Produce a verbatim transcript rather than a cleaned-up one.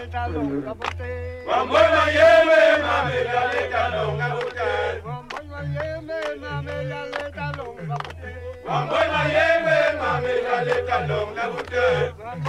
Mamboy yeme mame la le talon abute. Mamboy yeme mame la le talon abute. Mamboy yeme mame la le talon abute.